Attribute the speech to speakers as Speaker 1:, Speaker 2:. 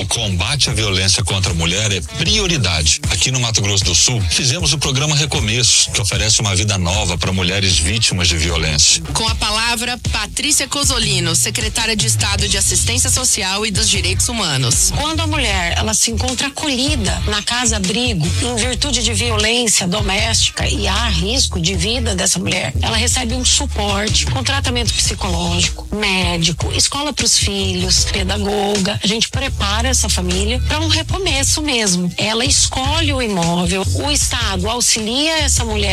Speaker 1: combate à violência contra a mulher é prioridade. Aqui no Mato Grosso do Sul, fizemos o programa Recomeço, que oferece uma vida nova para mulheres vítimas de violência.
Speaker 2: Com a palavra, Patrícia Cosolino, secretária de Estado de Assistência Social e dos Direitos Humanos.
Speaker 3: Quando a mulher ela se encontra acolhida na casa-abrigo, em virtude de violência doméstica e há risco de vida dessa mulher, ela recebe um suporte com tratamento psicológico, médico, escola para os filhos, pedagoga. A gente prepara essa família para um recomeço mesmo. Ela escolhe o imóvel, o Estado auxilia essa mulher